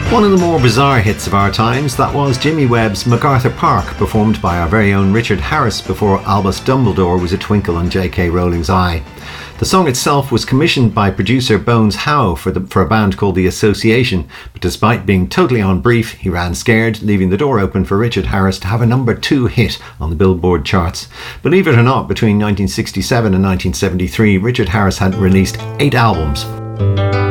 One of the more bizarre hits of our times, that was Jimmy Webb's MacArthur Park, performed by our very own Richard Harris before Albus Dumbledore was a twinkle in J.K. Rowling's eye. The song itself was commissioned by producer Bones Howe for a band called The Association, but despite being totally on brief, he ran scared, leaving the door open for Richard Harris to have a number 2 hit on the Billboard charts. Believe it or not, between 1967 and 1973, Richard Harris had released 8 albums.